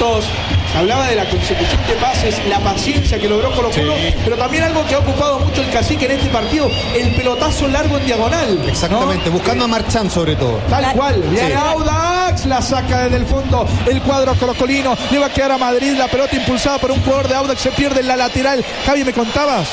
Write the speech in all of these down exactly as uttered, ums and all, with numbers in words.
minutos. Hablaba de la consecución de pases, la paciencia que logró Colo Colo, sí. Pero también algo que ha ocupado mucho el cacique en este partido, el pelotazo largo en diagonal. Exactamente, ¿no? Buscando a Marchán sobre todo. Tal cual, viene sí. Audax, la saca desde el fondo el cuadro colocolino, le va a quedar a Madrid, la pelota impulsada por un jugador de Audax, se pierde en la lateral. Javi, ¿me contabas?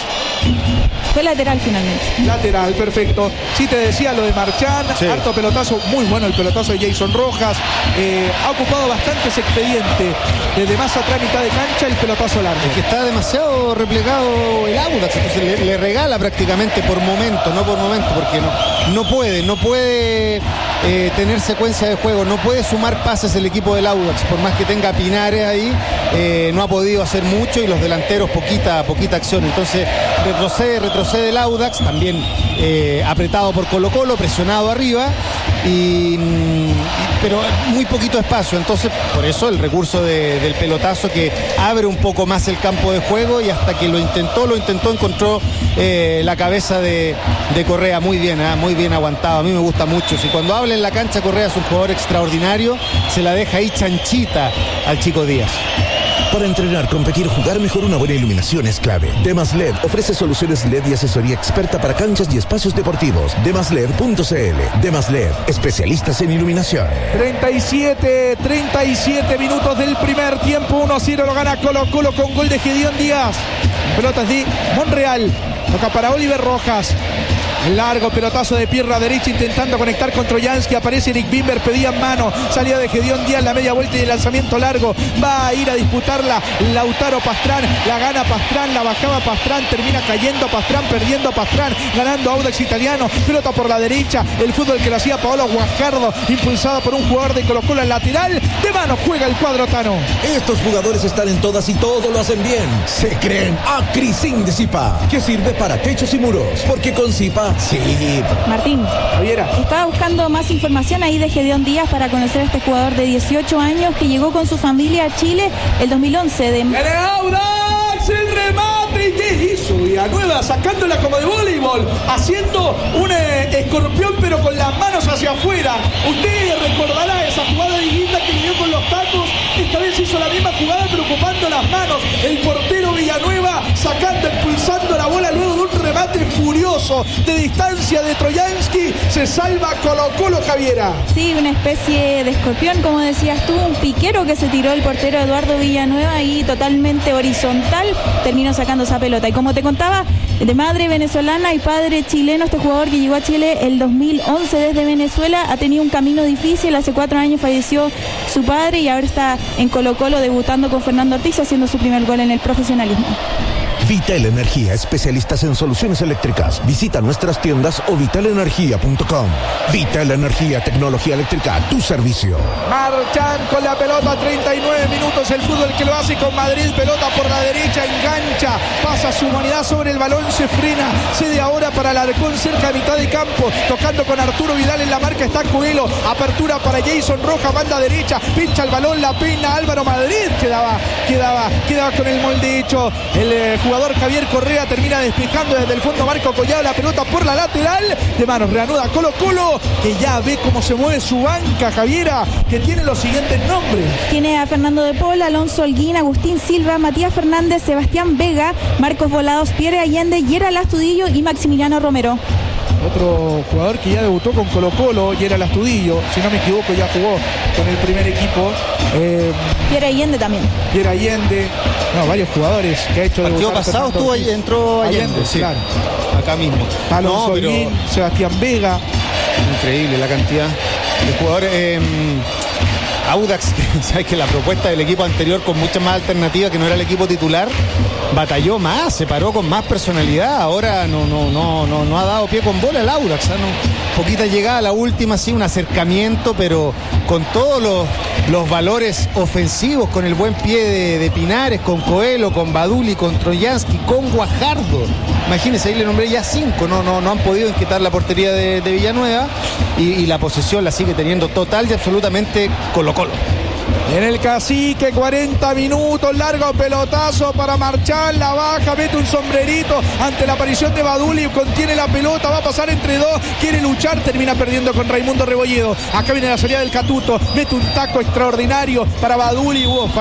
Fue lateral finalmente. Lateral, perfecto. Sí, te decía lo de Marchán, sí. Harto pelotazo, muy bueno el pelotazo de Jason Rojas. Eh, ha ocupado bastantes expedientes. Desde más atrás, mitad de cancha, el pelotazo largo. Es que está demasiado replegado el Audax, entonces le, le regala prácticamente por momento, no por momento, porque no, no puede, no puede eh, tener secuencia de juego, no puede sumar pases el equipo del Audax, por más que tenga Pinares ahí, eh, no ha podido hacer mucho y los delanteros poquita, poquita acción. Entonces retrocede, retrocede. Procede el Audax, también eh, apretado por Colo Colo, presionado arriba, y, y, pero muy poquito espacio. Entonces, por eso el recurso de, del pelotazo que abre un poco más el campo de juego, y hasta que lo intentó, lo intentó, encontró eh, la cabeza de, de Correa muy bien, ¿eh? muy bien aguantado. A mí me gusta mucho. Si cuando habla en la cancha Correa es un jugador extraordinario, se la deja ahí chanchita al Chico Díaz. Para entrenar, competir, jugar mejor, una buena iluminación es clave. Demas L E D ofrece soluciones L E D y asesoría experta para canchas y espacios deportivos. demas led punto c l. Demas L E D, especialistas en iluminación. treinta y siete, treinta y siete minutos del primer tiempo. uno a cero lo gana Colo Colo con gol de Gedeón Díaz. Pelotas de Monreal. Toca para Oliver Rojas. Largo pelotazo de pierna derecha intentando conectar con Troyansky. Aparece Eric Bimber, pedía mano. Salida de Gedeón Díaz, la media vuelta y el lanzamiento largo. Va a ir a disputarla Lautaro Pastrán. La gana Pastrán, la bajaba Pastrán. Termina cayendo Pastrán, perdiendo Pastrán. Ganando Audax Italiano. Pelota por la derecha. El fútbol que lo hacía Paolo Guajardo. Impulsado por un jugador de Colo Colo en lateral. De mano juega el cuadro tano. Estos jugadores están en todas y todo lo hacen bien. Se creen Acrisin de Zipa, que sirve para techos y muros. Porque con Zipa sí. Martín, Javiera, estaba buscando más información ahí de Gedeón Díaz para conocer a este jugador de dieciocho años que llegó con su familia a Chile el dos mil once. De... ¡El Audax! ¡El remate! ¿Qué hizo Villanueva? Sacándola como de voleibol, haciendo un eh, escorpión pero con las manos hacia afuera. Usted recordará esa jugada divina que le dio con los tacos. Esta vez hizo la misma jugada pero ocupando las manos. El portero Villanueva sacando, expulsando la bola luego de un remate furioso de distancia de Troyansky. Se salva Colo Colo, Javiera. Sí, una especie de escorpión, como decías tú, un piquero que se tiró el portero Eduardo Villanueva y totalmente horizontal terminó sacando esa pelota. Y como te contaba, de madre venezolana y padre chileno, este jugador que llegó a Chile el dos mil once desde Venezuela ha tenido un camino difícil. Hace cuatro años falleció su padre y ahora está en Colo Colo debutando con Fernando Ortiz, haciendo su primer gol en el profesionalismo. Vital Energía, especialistas en soluciones eléctricas. Visita nuestras tiendas o vital energía punto com. Vital Energía, tecnología eléctrica a tu servicio. Marchán con la pelota, treinta y nueve minutos. El fútbol que lo hace con Madrid. Pelota por la derecha, engancha. Pasa su humanidad sobre el balón, se frena. Cede ahora para Alarcón, cerca de mitad de campo. Tocando con Arturo Vidal en la marca. Está Coelho. Apertura para Jason Rojas, banda derecha. Pincha el balón, la pena Álvaro Madrid. Quedaba, quedaba, quedaba con el molde hecho. El eh, jugador Javier Correa termina despejando desde el fondo Marco Collado la pelota por la lateral. De manos reanuda Colo Colo, que ya ve cómo se mueve su banca, Javiera, que tiene los siguientes nombres. Tiene a Fernando de Paul, Alonso Holguín, Agustín Silva, Matías Fernández, Sebastián Vega, Marcos Volados, Pierre Allende, Gerald Astudillo y Maximiliano Romero. Otro jugador que ya debutó con Colo Colo, Gerald Astudillo, si no me equivoco ya jugó con el primer equipo. Eh, Pierre Allende también. Pierre Allende, no, varios jugadores que ha hecho el partido pasado estuvo ahí, entró Allende, Allende sí, claro. Acá mismo. Alonso no, Holguín, pero... Sebastián Vega. Increíble la cantidad de jugadores. Eh, Audax, sabes que la propuesta del equipo anterior con mucha más alternativa, que no era el equipo titular, batalló más, se paró con más personalidad. Ahora no, no, no, no, no ha dado pie con bola el Audax, ¿eh? No, poquita llegada a la última, sí, un acercamiento, pero con todos los, los valores ofensivos, con el buen pie de, de Pinares, con Coelho, con Baduli, con Troyansky, con Guajardo. Imagínense, ahí le nombré ya cinco, no, no, no han podido inquietar la portería de, de Villanueva, y, y la posesión la sigue teniendo total y absolutamente Colo Colo. En el Cacique, cuarenta minutos, largo pelotazo para Marchán, la baja, mete un sombrerito ante la aparición de Baduli, contiene la pelota, va a pasar entre dos, quiere luchar, termina perdiendo con Raimundo Rebolledo. Acá viene la salida del Catuto, mete un taco extraordinario para Baduli,